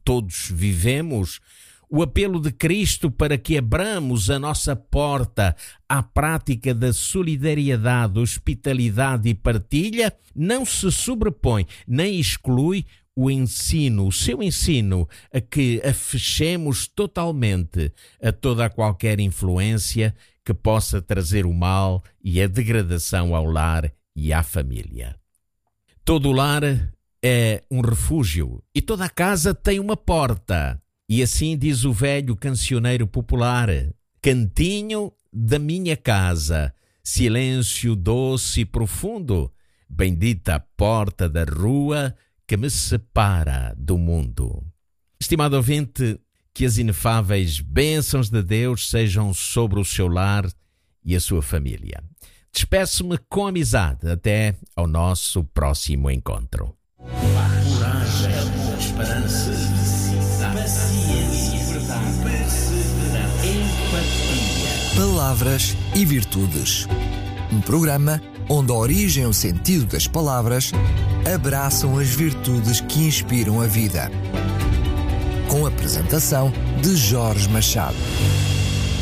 todos vivemos, o apelo de Cristo para que abramos a nossa porta à prática da solidariedade, hospitalidade e partilha não se sobrepõe nem exclui o seu ensino, a que a fechemos totalmente a toda qualquer influência que possa trazer o mal e a degradação ao lar e à família. Todo lar é um refúgio e toda a casa tem uma porta. E assim diz o velho cancioneiro popular: cantinho da minha casa, silêncio doce e profundo, bendita a porta da rua que me separa do mundo. Estimado ouvinte, que as inefáveis bênçãos de Deus sejam sobre o seu lar e a sua família. Despeço-me com amizade até ao nosso próximo encontro. Coragem, esperança, paciência, perseverança, empatia. Palavras e Virtudes. Um programa onde a origem e o sentido das palavras abraçam as virtudes que inspiram a vida. Com a apresentação de Jorge Machado.